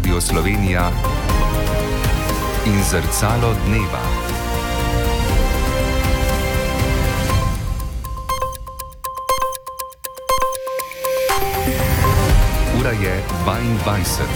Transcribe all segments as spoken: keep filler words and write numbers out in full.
Radio Slovenija in Zrcalo dneva. Ura je dvaindvajset.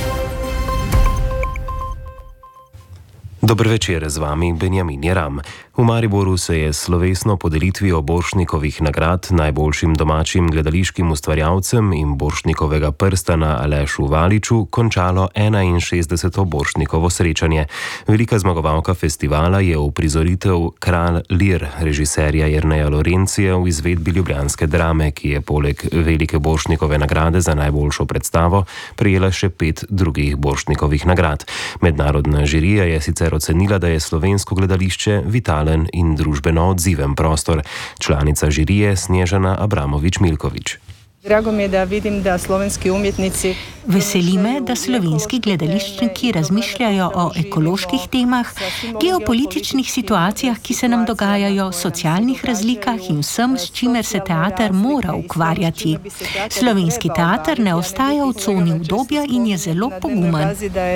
Dober večer, z vami Benjamin Jeram. V Mariboru se je s slovesno podelitvijo Borštnikovih nagrad najboljšim domačim gledališkim ustvarjalcem in Borštnikovega prstana Alešu Valiču končalo enainšestdeseto Borštnikovo srečanje. Velika zmagovalka festivala je uprizoritev Kralj Lir režiserja Jerneja Lorencija v izvedbi ljubljanske drame, ki je poleg velike Borštnikove nagrade za najboljšo predstavo prejela še pet drugih Borštnikovih nagrad. Mednarodna žirija je sicer ocenila, da je slovensko gledališče vitalen in družbeno odziven prostor. Članica žirije Snježana Abramović-Milković. Drago mi je, da vidim, da slovenski umjetnici... Veseli me, da slovenski gledališčniki razmišljajo o ekoloških temah, geopolitičnih situacijah, ki se nam dogajajo, socialnih razlikah in vsem, s čimer se teater mora ukvarjati. Slovenski teater ne ostaja v coni udobja in je zelo pogumen.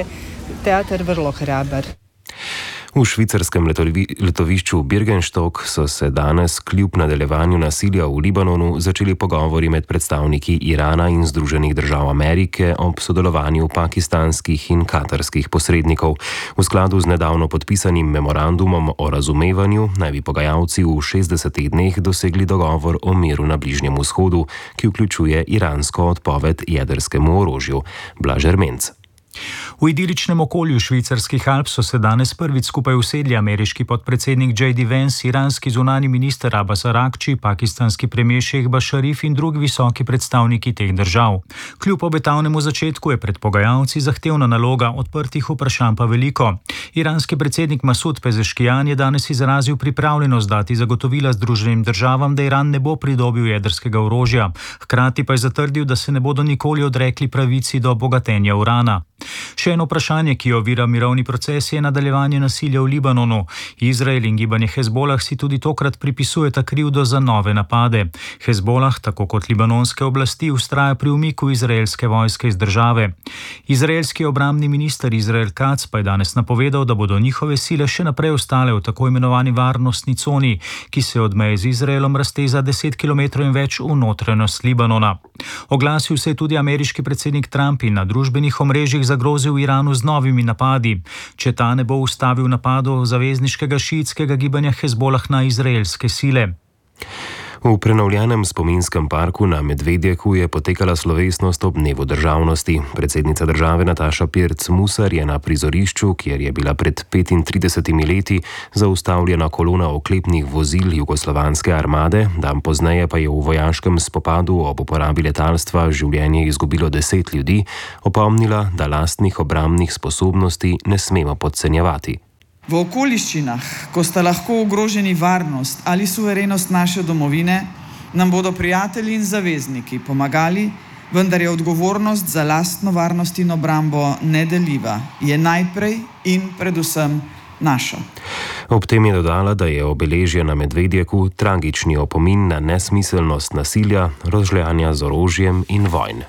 Teater vrlo hrabar. V švicarskem letovi, letovišču Birkenstock so se danes kljub nadaljevanju nasilja v Libanonu začeli pogovori med predstavniki Irana in Združenih držav Amerike ob sodelovanju pakistanskih in katarskih posrednikov. V skladu z nedavno podpisanim memorandumom o razumevanju naj bi pogajalci v šestdesetih dneh dosegli dogovor o miru na Bližnjem vzhodu, ki vključuje iransko odpoved jedrskemu orožju. Blaž Ermenc. V idiličnem okolju švicarskih Alp so se danes prvič skupaj usedli ameriški podpredsednik J D Vance, iranski zunanji minister Abbas Araqči, pakistanski premijer Šehbaz Šarif in drugi visoki predstavniki teh držav. Kljub obetavnemu začetku je pred pogajalci zahtevna naloga, odprtih vprašanj pa veliko. Iranski predsednik Masud Pezeškijan je danes izrazil pripravljenost dati zagotovila Združenim državam, da Iran ne bo pridobil jedrskega orožja. Hkrati pa je zatrdil, da se ne bodo nikoli odrekli pravici do bogatenja urana. Še eno vprašanje, ki ovira mirovni proces, je nadaljevanje nasilja v Libanonu. Izrael in gibanje Hezbolah si tudi tokrat pripisujeta krivdo za nove napade. Hezbolah, tako kot libanonske oblasti, vztraja pri umiku izraelske vojske iz države. Izraelski obrambni minister Izrael Katz pa je danes napovedal, da bodo njihove sile še naprej ostale v tako imenovani varnostni coni, ki se od meje z Izraelom razteza deset kilometrov in več v notranjost Libanona. Oglasil se je tudi ameriški predsednik Trump in na družbenih omrežjih zagrozil Iranu z novimi napadi, če ta ne bo ustavil napadov zavezniškega šiitskega gibanja Hezbolah na izraelske sile. V prenovljenem spominskem parku na Medvedjeku je potekala slovesnost ob dnevu državnosti. Predsednica države Nataša Pirc Musar je na prizorišču, kjer je bila pred petintridesetimi leti zaustavljena kolona oklepnih vozil jugoslovanske armade, dan pozneje pa je v vojaškem spopadu ob uporabi letalstva življenje izgubilo deset ljudi, opomnila, da lastnih obrambnih sposobnosti ne smemo podcenjevati. V okoliščinah, ko sta lahko ogroženi varnost ali suverenost naše domovine, nam bodo prijatelji in zavezniki pomagali, vendar je odgovornost za lastno varnost in obrambo nedeljiva, je najprej in predvsem naša. Ob tem je dodala, da je obeležje na Medvedjeku tragični opomin na nesmiselnost nasilja, rozžljanja z orožjem in vojn.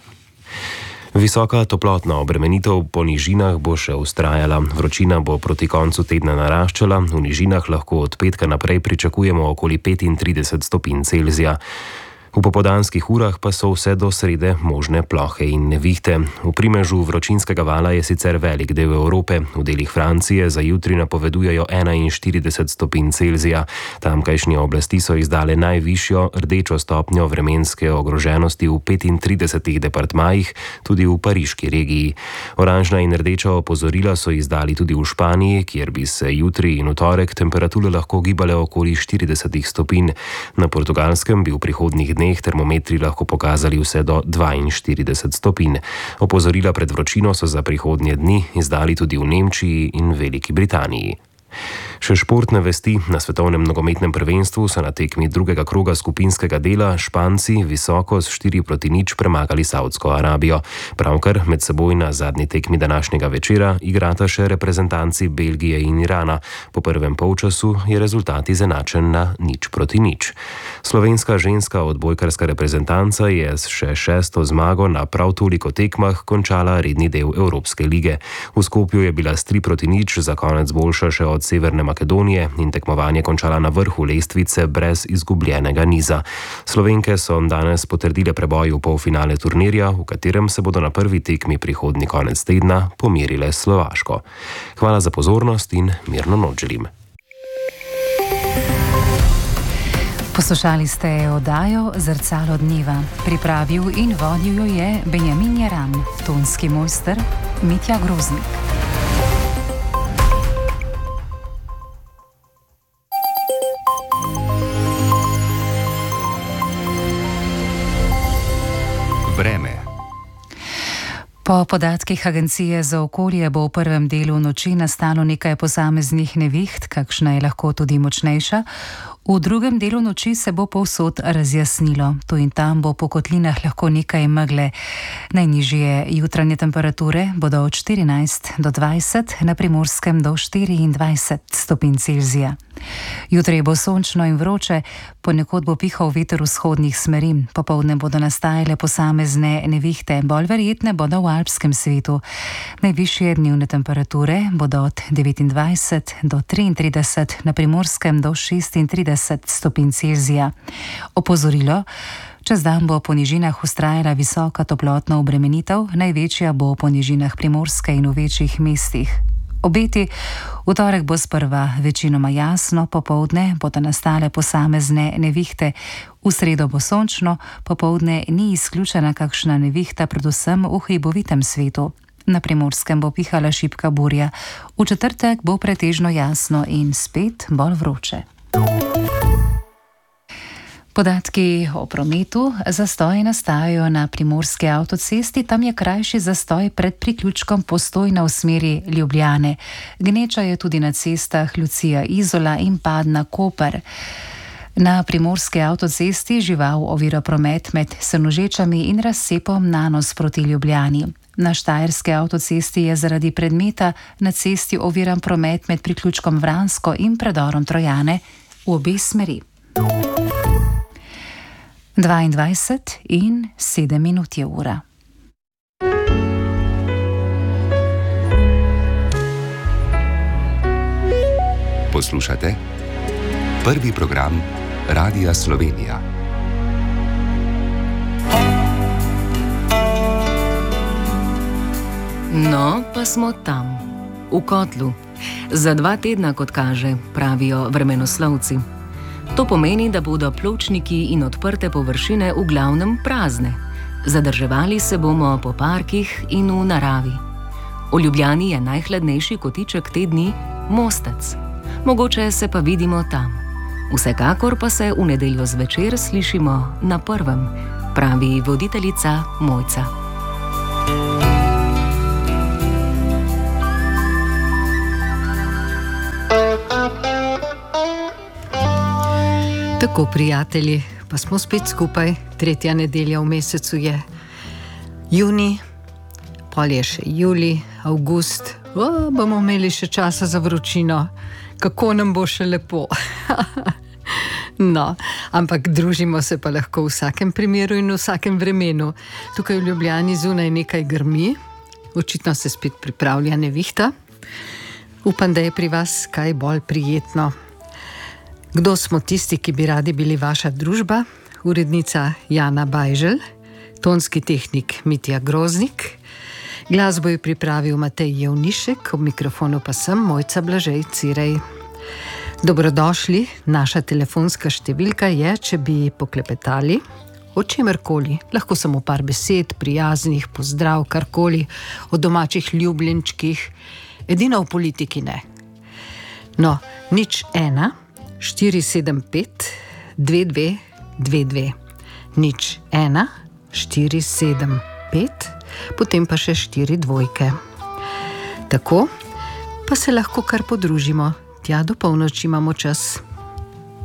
Visoka toplotna obremenitev po nižinah bo še vztrajala. Vročina bo proti koncu tedna naraščala, v nižinah lahko od petka naprej pričakujemo okoli petintrideset stopinj Celzija. V popoldanskih urah pa so vse do srede možne plohe in nevihte. V primežu vročinskega vala je sicer velik del Evrope. V delih Francije za jutri napovedujejo enainštirideset stopinj Celzija. Tamkajšnje oblasti so izdale najvišjo rdečo stopnjo vremenske ogroženosti v petintridesetih departmajih, tudi v pariški regiji. Oranžna in rdeča opozorila so izdali tudi v Španiji, kjer bi se jutri in v torek temperature lahko gibale okoli štirideset stopinj. Na Portugalskem bi v prihodnjih dneh termometri lahko pokazali vse do dvainštirideset stopinj. Opozorila pred vročino so za prihodnje dni izdali tudi v Nemčiji in Veliki Britaniji. Še športne vesti. Na svetovnem nogometnem prvenstvu so na tekmi drugega kroga skupinskega dela Španci visoko s štiri proti nič premagali Saudsko Arabijo. Pravkar med seboj na zadnji tekmi današnjega večera igrata še reprezentanci Belgije in Irana. Po prvem polčasu je rezultat izenačen na nič proti nič. Slovenska ženska odbojkarska reprezentanca je s še šesto zmago na prav toliko tekmah končala redni del Evropske lige. V Skopju je bila s tri proti nič za konec boljša še od Severne Makedonije in tekmovanje končala na vrhu lestvice brez izgubljenega niza. Slovenke so danes potrdile preboj v polfinale turnirja, v katerem se bodo na prvi tekmi prihodnji konec tedna pomirile s Slovaško. Hvala za pozornost in mirno noč želim. Poslušali ste oddajo Zrcalo dneva. Pripravil in vodil jo je Benjamin Jaran, tonski mojster Mitja Groznik. Vreme. Po podatkih Agencije za okolje bo v prvem delu noči nastalo nekaj posameznih neviht, kakšna je lahko tudi močnejša. V drugem delu noči se bo povsod razjasnilo. Tu in tam bo po kotlinah lahko nekaj megle. Najnižje jutranje temperature bodo od štirinajst do dvajset, na Primorskem do štiriindvajset stopinj Celzija. Jutri bo sončno in vroče, ponekod bo pihal veter vzhodnih smeri. Popoldne bodo nastajale posamezne nevihte, bolj verjetne bodo v alpskem svetu. Najvišje dnevne temperature bodo od devetindvajset do triintrideset, na Primorskem do šestintrideset stopinj Celzija. Opozorilo: čez dan bo po nižinah vztrajala visoka toplotna obremenitev, največja bo po nižinah Primorske in v večjih mestih. Obeti: v torek bo sprva večinoma jasno, popoldne bodo nastale posamezne nevihte. V sredo bo sončno, popoldne ni izključena kakšna nevihta, predvsem v hribovitem svetu. Na Primorskem bo pihala šibka burja. V četrtek bo pretežno jasno in spet bolj vroče. Podatki o prometu. Zastoji nastajajo na primorski avtocesti, tam je krajši zastoj pred priključkom Postojna v smeri Ljubljane. Gneča je tudi na cestah Lucija-Izola in Padna-Koper. Na primorski avtocesti žival ovira promet med Senožečami in razcepom Nanos proti Ljubljani. Na štajerski avtocesti je zaradi predmeta na cesti oviran promet med priključkom Vransko in predorom Trojane v obe smeri. dvaindvajset in sedem minut je ura. Poslušate prvi program Radia Slovenija. No, pa smo tam, v kotlu. Za dva tedna, kot kaže, pravijo vremenoslovci. To pomeni, da bodo pločniki in odprte površine v glavnem prazne. Zadrževali se bomo po parkih in v naravi. V Ljubljani je najhladnejši kotiček te dni Mostec. Mogoče se pa vidimo tam. Vsekakor pa se v nedeljo zvečer slišimo na prvem, pravi voditeljica Mojca. Tako, prijatelji, pa smo spet skupaj. Tretja nedelja v mesecu je junij, pol je še julij, avgust. O, bomo imeli še časa za vročino. Kako nam bo še lepo. No, ampak družimo se pa lahko v vsakem primeru in v vsakem vremenu. Tukaj v Ljubljani zunaj nekaj grmi. Očitno se spet pripravlja nevihta. Upam, da je pri vas kaj bolj prijetno. Kdo smo tisti, ki bi radi bili vaša družba? Urednica Jana Bajželj, tonski tehnik Mitja Groznik, glasbo je pripravil Matej Jevnišek, ob mikrofonu pa sem Mojca Blažej Cirej. Dobrodošli, naša telefonska številka je, če bi poklepetali o čemerkoli, lahko samo par besed, prijaznih, pozdrav, karkoli, o domačih ljubljenčkih, edino v politiki ne. No, nič ena, štiri sedem pet dve dve dve dve. Nič ena, štiri sedem pet, potem pa še štiri dvojke. Tako pa se lahko kar podružimo Tja, do polnoči imamo čas.